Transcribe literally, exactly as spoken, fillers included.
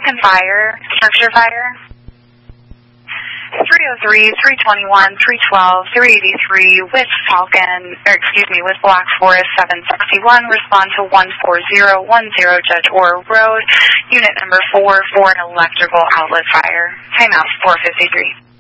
Falcon Fire, structure fire. three oh three, three twenty-one, three twelve, three eighty-three with Falcon, or excuse me, with Black Forest seven sixty-one. Respond to one four zero one zero Judge Orr Road, unit number four for an electrical outlet fire. Timeout four fifty-three.